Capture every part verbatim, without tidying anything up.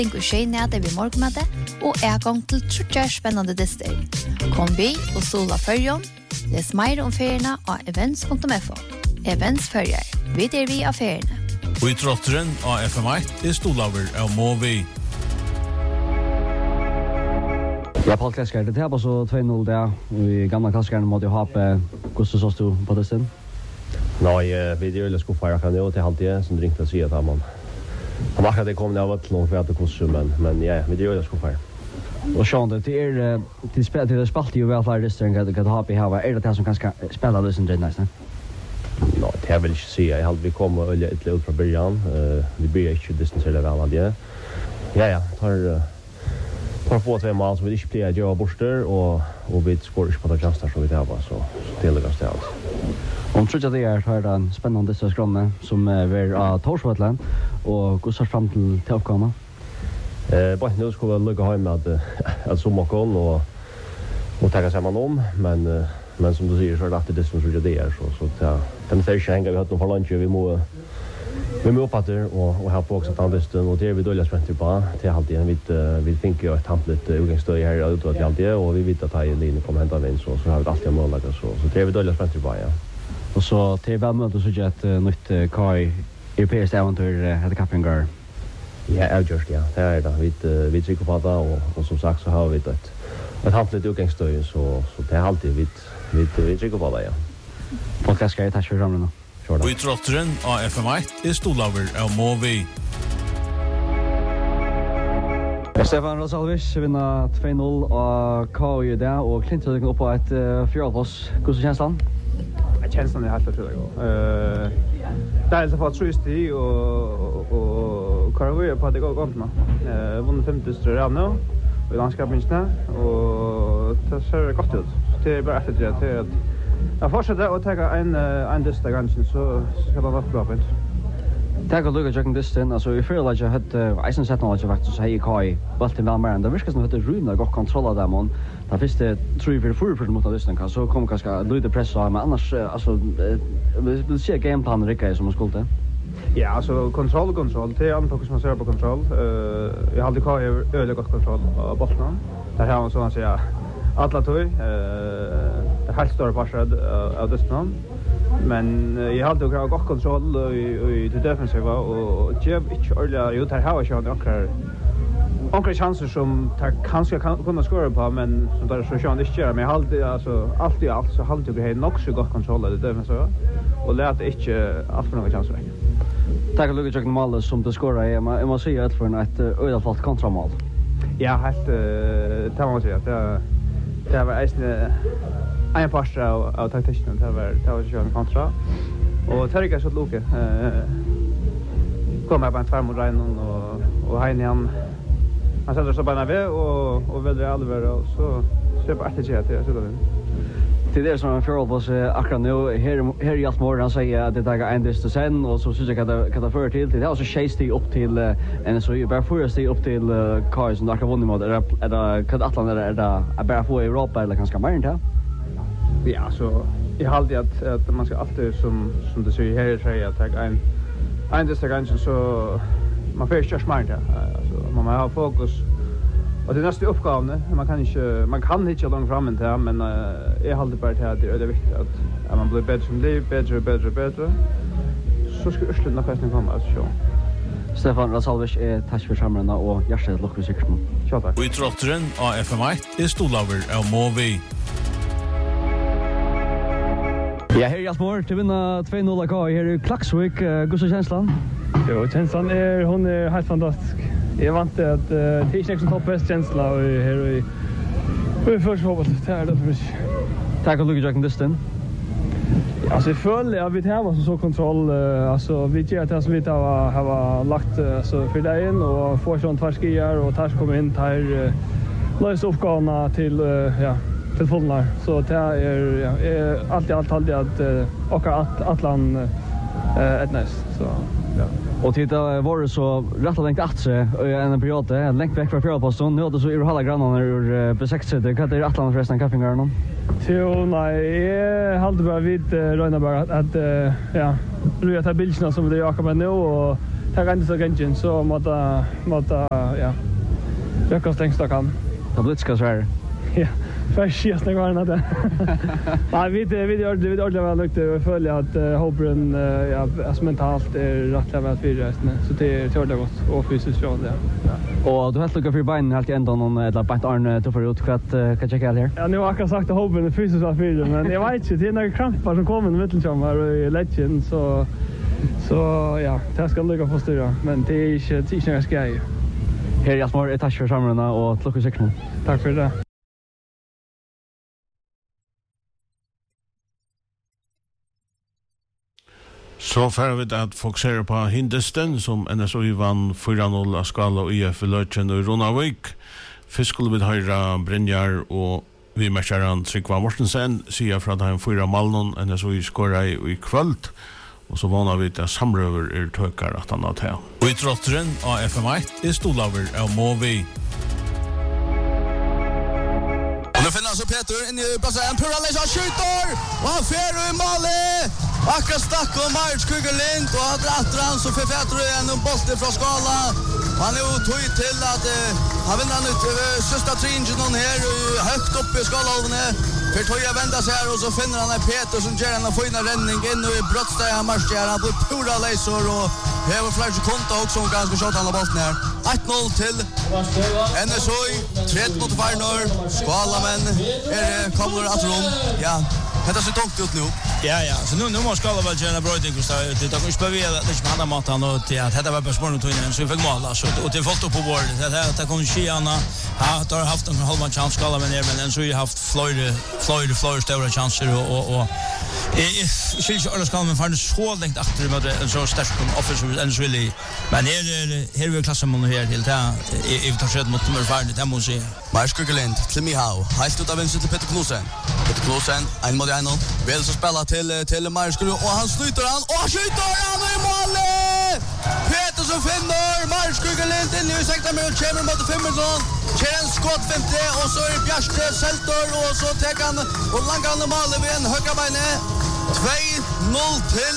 og skjønede vi morgenmøte, og er gang til trutjer spennende dyster. Kom vi og sola førjon. Les mer om feriene av events punktum f o. Events førjer. Vi der vi av feriene. Og i trotteren av F M ett er stolaver av Måvi. Ja, Paul Klaskar, det er så två noll där. Vi gamla Klaskar måste ju ha på Gustav så stod på det sen. Nej, vi det är skulle fara kan ju till halvtid som ringte och säga att man. Han var det kom det av att någon för att kosta men men ja, vi det är skulle fara. Och Sean det är till spel till det spalt ju väl för det sen kan det ha på här är det som kanske spela det sen det nästan. Nej, det vill jag säga. Jag hade vi kommer eller ett ut från början. Eh vi blir inte distanser väl det. Ja ja, tar tar på två mål så vi inte spelar Joe Borster och och vi skorar på det chansen så vi det var så till det ganska allt. Om tror jag det är har en spännande så skromme som är av Torsvatland och går så fram till tillkomma. Eh bara nu ska vi lugga hem med att som kon och och ta sig man om men men som du säger så är det att det som tror det är så så ta den första hänga vi har någon lunch vi må vi må upp där och och ha på också tandsten och det vi då läs vänta på till alltid en vitt vi tänker ju ett tampligt utgångsstöd här ut och alltid och vi vet att ha linje kommer hända vem så så har vi alltid mål där så så det vi då läs vänta på ja. Och så till väl så så att nytt Kai europeiskt äventyr hade Kappingar. Ja, jag just ja. Det är det vi vi tycker på det och och som sagt så har vi det ett tampligt utgångsstöd så så det är alltid vi vi vi tycker på det ja. Podcast ska jag ta köra nu. Og i trotteren av F M ett er stolaver av Måvi. Stefan Rosalvis vinner två noll och K U där och Clinton upp på ett uh, fjärdeplats. Hur känns det? Jag känns det helt otroligt. Eh det är så för trust i och och Karolina på det går gott med. Eh vunnit femtio ström nu i landskapsminstna och det ser gott ut. Det är bara efter det till att jag fortsätter att ta en en dyster ganska så ska det vara bra fint. Tack och lucka checking this in. Alltså vi feel like jag hade isen sett något faktiskt så här i Kai Baltin Valmar och det viskas som hade rymna gott kontroll där man. Det finns det tror vi för för mot lyssna kan så kommer kanske lite press men annars alltså vi vill se gameplan Rickard som skulle. Ja, alltså kontroll kontroll till an fokus man ser på kontroll. Eh jag hade Kai öle gott kontroll på bollen. Där har man så att säga alla tog eh det helt stora passad av dödsnamn. Men jag hade också gott kontroll i i det defensiva och jag inte ordla ju tar här så några några chanser som tar kanske kan kunna skåra på men som där så kör det inte men jag hade alltså allt i allt så hade jag nog så gott kontroll i det defensiva och lät inte allt för några chanser. Tack och lucka checken mål som det skårar jag man måste säga att för ett ödelfalt kontramål. Ja, helt eh tar man säga att det var en en part av av taktiken det var det var ju en kontra och Terika så Luke eh kommer på en två mot Rein och och Heinian han sätter så bara ved och och väl Alver och så släpper att det är så då. Till det som en förhåll var så akkurat nu här här i Altmor han säger att det tar en dyster sen och så syns jag att det kan ta för till det är så chase upp till en så ju bara för sig upp till Kai som där vunnit mot är det kan Atlant är det är bara för Europa eller kanske mer inte. Ja, så jag hade att att man ska alltid som som det säger här säger att ta en en dyster ganska så man får ju smart alltså man måste ha fokus. Och det nästa uppgåvan man kan inte man kan inte långt fram inte här men jag håller bara till att det är viktigt att man blir bättre som liv bättre bättre bättre så ska Östlund nog nästan komma alltså så. Stefan Rosalvis är tack för samrådet och hjärtligt lycka till. Ja tack. Og i trotteren av F M ett er stolaver av Måvi. Ja, här i Altmor till vinna två noll K här i Klaksvik. Hur så känslan? Jo, känslan är hon är helt fantastisk. Jag vant att uh, det är inte topp bäst känsla och här i i första fotboll det är det för mig. Tack och lycka till distan. Alltså jag följer jag vet här var så kontroll uh, alltså vi gör det som vi har har lagt uh, så för dagen och får sån tvärskiar och tars kommer in här uh, lösa uppgåvorna till uh, ja till fullnar så det är ja är alltid allt alltid att uh, och att Atlant uh, ett nice så ja. Och titta var det så rätt längt att se en period en längt veck från fjärdeposten nu är det så i alla grannarna ur besexet kan det Atlant förresten Kappingar någon. Så nej jag hade bara vid Röna bara att, att ja Röja ta bilderna som det jag kommer nu och ta kan så gängen så måste måste ja. Jag kan stänga kan. Det blir ska så här. Ja. Först just det var det. Nej, vi det vi gör det vi ordentligt väl lukte och följa att Hobren ja alltså mentalt är rätt väl för resten. Så det tror det gott och fysiskt så det. Ja. Och du har luckat för beinen helt i ända någon eller bara Arne till för ut kvart kan checka här. Ja, nu har jag sagt att Hobren är fysiskt väl för men jag vet inte det är några krampar som kommer i mittelchammar och legend så så ja, det ska lucka på styra men det är inte det är inte ska jag. Här är små tack för samlarna och lucka sex. Tack för det. Så får vi att fokusera på Hindesten som N S O vann fyra noll av Skala och I F Lötjen och Ronavik. Först skulle vi höra Brynjar och vi mästaren Tryggva Mortensen säga för att han fyra Malnon N S O skårar i kvöld. Och så vanar vi att samröver är tökar att han har till. Och i trottren av F M ett är stolaver av Movi. Nu finner alltså Peter in i platsen, en pura läsa skjuter och han fer i målet. Akkurat stack och March Kugellind och han drar han så för Peter en boll från Skala. Han är tog till att han vinner ut sista tringen någon här högt upp i Skalaholmen. För tog jag vända sig här och så finner han en Peter som gör en fina räddning in i brottsteg han marscherar. Han blir pura läsor och häver flera sekunder också om ganska skott han har bollen här. ett noll till N S O tretton mot Farnor. Skala men är kommer att rum. Ja. Det är så tungt ut nu. Ja ja, så nu nu måste Skala väl göra bra ting så det tar ju spela det som han har han och att det var bara små tunna så vi fick mål alltså och det fått upp på bordet. Det det kommer ske Anna. Ja, har haft en halv chans Skala men men så har haft Floyd Floyd Floyd stora chanser och och och jag skulle ju Skala men fan så långt efter med en så stark offensiv än så vill men här här vi klassar man här helt här i tar sett mot mer färdigt det måste se. March Kugellind till Mihau. Helt ut av vänster till Peter Knudsen. Peter Knudsen en mot en. Vill så spela till till March Kugellind och han slutar han och skjuter han i mål. Peter som finner March Kugellind in i sektorn med Chamber mot Fimmelsson. Kjell skott femtio och så är Bjärste Seltor och så tar han och langar han mål vid en högra benet. två noll till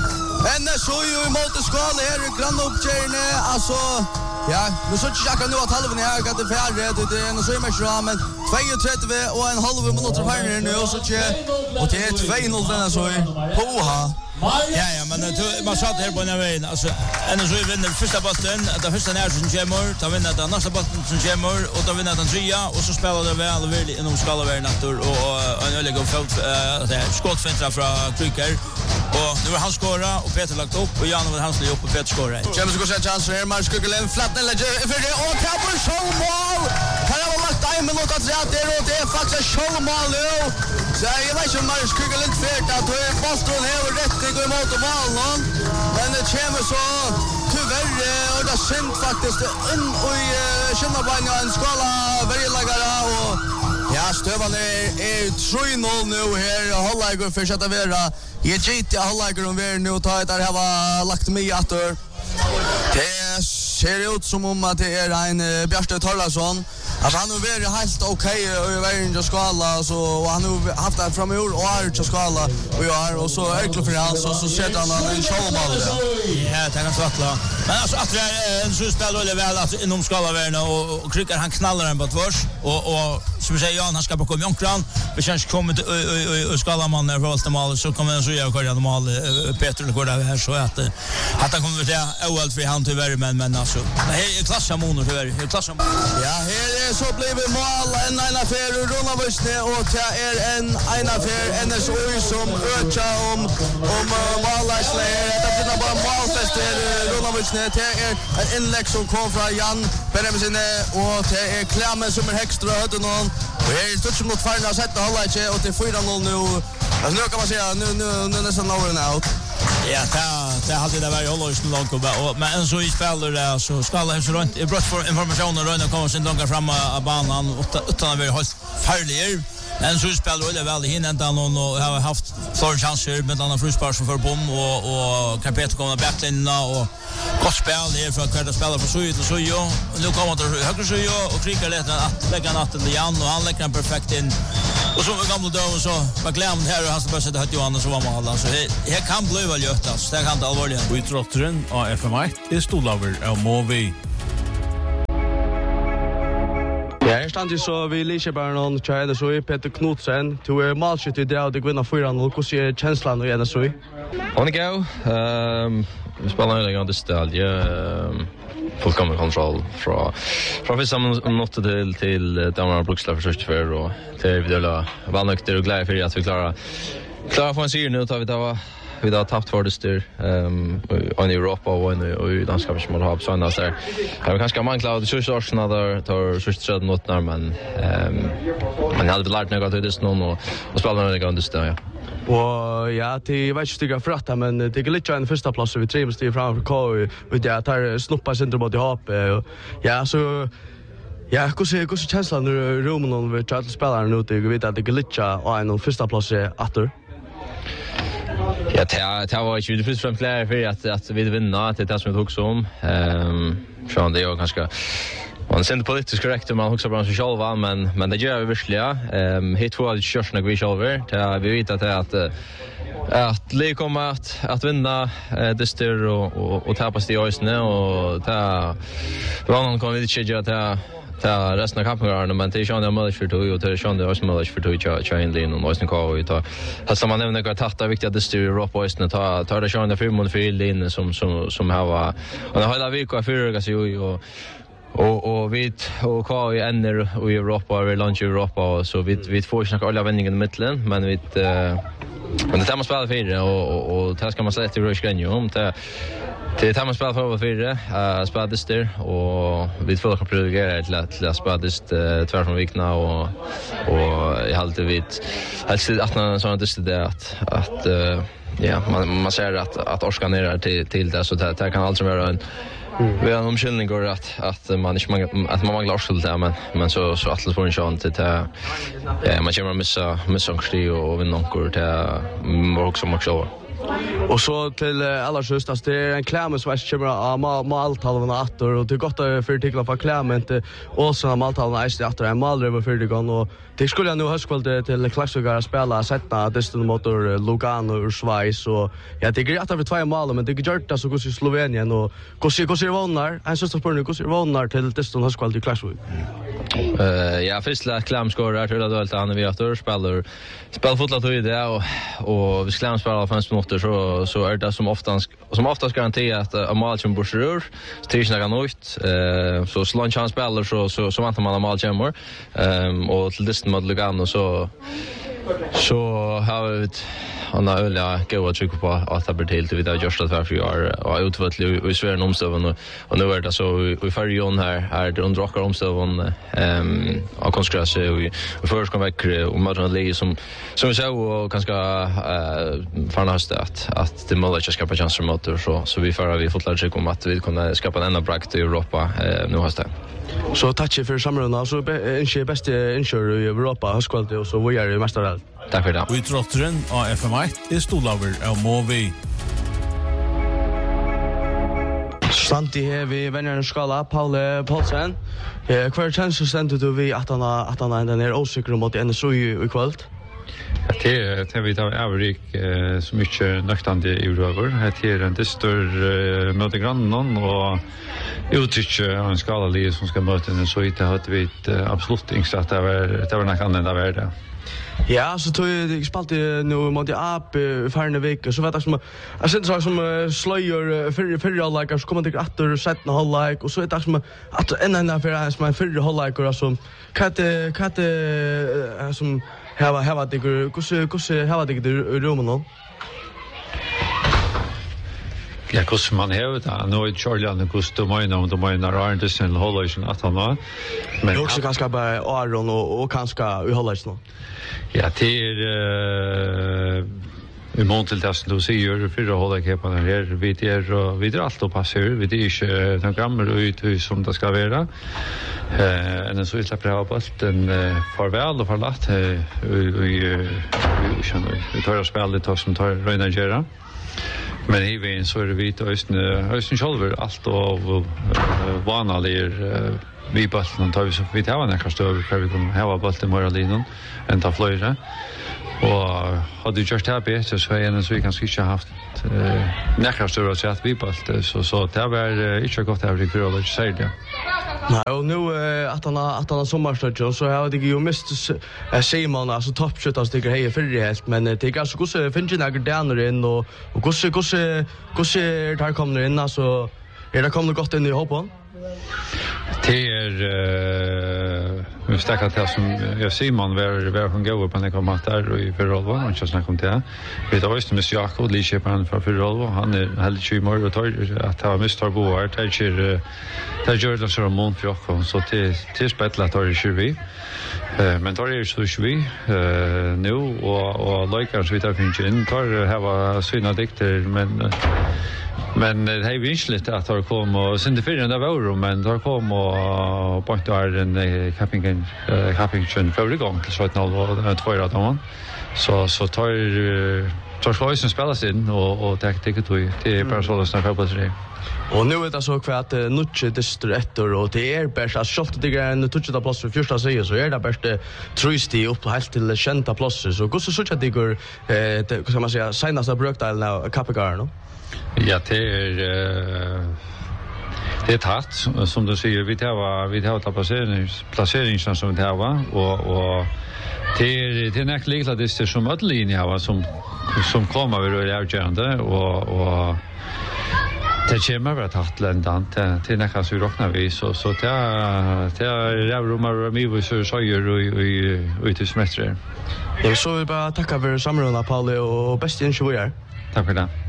N S O i mot Skala här i Granopkärne alltså ja, nu så tjocka nu att halven är att det färre det är en så mycket bra men tvåogtrettio och en halv minut kvar nu och så tjä och det är två noll den så poha. Ja ja, men det man satt här på den vägen alltså N S O vinner första bollen, det första när som kommer, tar vinner den nästa bollen som kommer och då vinner den trea och så spelar det väl väl inom Skala väl natur och en öliga fot det skott fintra från Krycker. Och nu har han skårat och Peter lagt upp och Jan var han skulle upp och Peter skårar. Känns det går sen chans för March Kugellind flatten lägger för det och Tabor showmål. Han har lagt en minut att säga det och det är faktiskt showmål nu. Så jag vet inte om March Kugellind färt att det Boston har rätt att gå emot mål men det kommer så tyvärr och det synd faktiskt in och Kinnabanja en Skala värdlagare och ja, Stövan är, är tre noll nu här. Hålläger för att vara. Jag gick till hålläger om vi nu tar det här var lagt mig åter. Det ser ut som om att det är en Bjärste Torlason. Alltså han har varit helt okej och i världen till Skala så och han har haft det fram i år och är till Skala och jag och så är det för hans och så sätter han en showmål där. Ja, det kan svackla. Men alltså att det är en så spelar det väl att inom Skala världen och, och Kryckar han knallar den på tvärs och och som vi säger Jan han ska på komma jonkran. Vi känns kommer till och Skala man när första mål så kommer han så göra kvar mål Peter går där här så att att han kommer till oalt för han tyvärr men men alltså det är klassamoner tyvärr. Klassamoner. Ja, här så blir vi mål en en affär ur Ronavörsne och det är en en affär N S O som ökar om om målläsare det blir bara målfest i Ronavörsne det är en inlägg som kom från Jan Beremsen och det är Klämmen som är extra hade någon och är det som mot Farna sätta hålla inte och det är fyra noll nu alltså nu kan man säga nu nu nu nästan over and out. Ja, det det hade det varit hållos långt och men så i spelar det så ska det så runt brott för information och röna kommer sen långt fram av banan utan att vara helt färdig. En så spelar det väl in ända någon och har haft flera chanser med andra frispark som för bom och och Carpeto kommer backlinna och gott spel här för att kvarta spela för så ut och så ju. Nu kommer det högre så ju och krigar lite att lägga natten till Jan och han lägger en perfekt in. Och så var gamla då och så var glömd här och han ska bara sätta hött Johan och så var mål alltså. Här kan bli väl gjort alltså. Det kan det allvarligt. Vi trottren av F M ett är stolaver av Movi. Ja, jeg stand jo så vi liker bare noen tjejer, så er Peter Knudsen. Du er malskytt i det, og du vinner fyra noe. Hvordan er kjenslan og gjerne så i? Hon er gau. Um, vi spiller en gang til stadje. Um, fullkommen kontroll fra, fra vissa minutter til, til Danmark Bruksla for første før, og til vi døla vannøkter og glede for at vi klarer klarer å få en syr nå, tar vi da vi har tappt för det styr ehm i Europa och i danska vi måste ha så ändå där. Jag vill kanske man klara det så så såna där tar så så något när men ehm man hade lärt något av det någon och och spela några gånger det ja. Och ja, det var inte styga fratta men det är lite en första plats vi tre måste fram för K och det tar snoppa centrum mot ihop ja så ja, hur ser hur ser känslan nu rummen om vi tar till spelare nu det vet att det glitcha och en första plats åter. Ja, det, det var ikke det første frem flere for at, at vi vinner, det er det som vi tog om. Um, så det er jo ganske... Man ser inte politiskt korrekt om man också bra sig själva men men det gör vi verkligen. Ehm hit två av körsna vi själva. Det vi vet att det att att det kommer att att vinna det styr och och, och tappa sig i ösnen och ta vann kommer vi inte göra det ta resten av kampen men det är ju ändå för då och det är ju ändå också möjligt för då att köra in in och ösnen kvar och ta har man nämner att tatta viktigt det styr Europa ösnen ta ta det köra fem mot fyra in som som som har och hela veckan förra så ju Och och vi och kvar i änner och i Europa och i lunch i Europa och så vi vi får snacka alla vändningar i mitten men vi uh, men det tar man spela för och och och det ska man säga till Röskren ju om det det tar man spela för för uh, spela det där och vi får kan prioritera till att till att spela det uh, tvär från vikna och och i allt det vet helst att man såna det där att att uh, ja man man ser att att orska ner till till det så det, det kan alltså vara en Mm. Vi har en omkyllning går att att man inte många att man manglar orskel där men men så så att får en chans till det ja man kommer missa missa krig och vinna något till också också och så till alla sjöstas det är en kläm som är kommer av maltalvarna åter och det är gott för tikla för klämen och så maltalvarna är åter en malröver för det gång och det skulle jag nu höskvälde till klassiker spela sätta distan motor Lugano ur Schweiz och ja det är att vi två mål men det är gjort det så går i Slovenien och går sig går sig vannar en sista spår nu går sig vannar till distan höskvälde klassiker. Eh ja första kläm skorar till att väl han vi åter spelar spelar fotboll då det och och vi kläm spelar fem minuter så så är det som oftast som oftast garanti att a mål som borsrör strisna kan ut eh så slår chans spelar så så så väntar man a mål kommer ehm och till distan mot Lugano så så har vi han har väl ja gå att trycka på att det blir till vi har just att varför jag och utveckla och svär omstöven och och nu är det så vi för Jon här är det under rockar omstöven ehm och konstgräs och vi först kommer väck och man lägger som som vi sa och kanske eh förnast att att det måste jag skapa chanser mot så så vi för vi fått lära sig om att vi kan skapa en annan brakt i Europa eh, nu hösten. Så tack för samrådet så är bästa insure i Europa höskvälde och så vi är i mästare. Tack för det. Vi trottren av F M ett är stolaver av Movi. Santi här vi vänner skala Paul Paulsen. Eh kvar chans så sände du vi att han att han den är osäker mot en så i kväll. Det det vi tar överrik så mycket nöktande i över. Det är en distor möte grannen och uttryck en skala liv som ska möta den så inte har vi absolut inte att det var det var något annat där värde. Ja, så tog jag spalt nu mot app förna vecka så vet jag som jag syns så som slöjer för för alla så kommer det åter sätta hålla like och så är det som att en annan för att man för hålla like och så katte katte som här här vad det går hur hur här vad det rummen då. Ja, hur man har det nu i Charlie och Gustav Moina och de Moina är inte sen hålla ju att han var men också kanske bara Aron och och kanske vi håller ju. Ja, det är i mån til det som du sier, fyrre hållet kepene her, vi er, og vi er alt og passer, vi er ikke den gamle ut som det skal være. Eh, en så slipper jeg på alt en farvel og forlatt, vi tar og spiller litt som tar røyne gjøre. Men i veien så er vi til Øysten Kjolver, alt og vanlige vi bølten, tar vi så vidt her, nekker støver, hver vi kan heve bølten i morgenlinjen, enn ta fløyre. Og hadde vi gjort det bedre, så er det så vi kanskje ikke haft uh, nekker større å si at vi bølte, så, så det var uh, ikke godt her i forhold, ikke sier det. Nei, og nå uh, at han har sommerstøtjen, så har jeg jo mist uh, Simon, altså toppskjøtt, altså det er hei fyrre helt, men uh, det er ganske hvordan finner jeg nægger daner inn, og hvordan er det her kommer inn, altså er det kommet godt inn i håpen? Det er vi uh, stekket til som jeg Simon var var hun går på den kommer der og i Fyrolvo og ikke snakke om det. Vi tar også med Jakob Licheperen fra Fyrolvo. Han er heller ikke i morgen og tar at han mister bo her. Det er ikke det gjør det som mån for Jakob så til til spetlet tar ikke vi. Uh, men tar er så ikke vi uh, nå og og likevel så vidt jeg finner inn tar her syna dikter men uh, Men det är vinstligt att det kom och sen det fyra där var men det kom och på att är en campingen campingen förra gången så att noll två år då så så tar tar slöjsen spelas in och och det det tror det är bara så att snacka på det. Och nu är det så kvart nutche distrikter och det är bäst att skjuta det en toucha på plats för första säger så är det bäst trusti upp helt till kända platser så går så så att det går eh det kan man säga senaste brukdelen av Kapegar no. Ja, det er uh, det er tatt, som du sier, vi tar vi tar placerings placeringen som vi tar og og det er det er nok likla det som ødelinje var som som kommer vi rör avgörande och och det kommer vara tatt ländan till till näka så rocknar vi så så det det är rumar med vi så så gör vi vi till semester. Jag så vill bara tacka för samrådet Paul och bäst in show. Tack för det.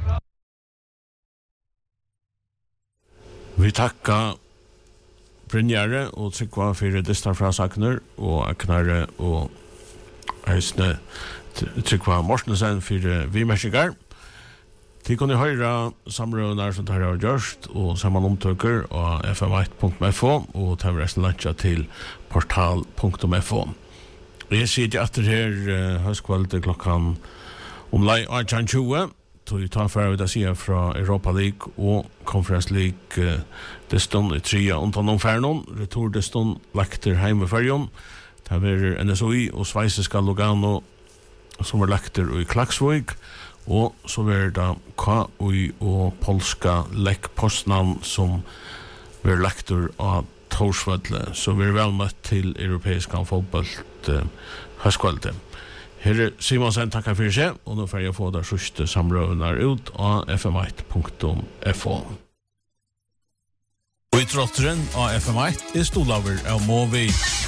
Vi tackar Brynjare og Tryggva for distar fra Sakner og Aknare og Eisne Tryggva Morsensen for vimerskigar. De kunne høyre samrøvner som tar av gjørst og saman omtøkker av f m ett punkt f o og tar resten lansja til portal punkt f o. Jeg sitter etter her høstkvalitet klokkan om lei atten tjue. Vi tar for å si fra Europa League og Conference League uh, deston i trea undan om färnon retur deston lakter heim i färjon det er N S O I og Sveisiska Lugano som er lakter i Klaksvik og så er det K U og polska Lech Poznan som er lakter av Torsvødle så vi er vel møtt til europeisk fotball uh, høstkvalitet. Herre Simonsen tackar för sig och nu får jag få där sista samrövnar ut av f m ett punkt f o. Och i trottren av F M ett är stolaver av Movi.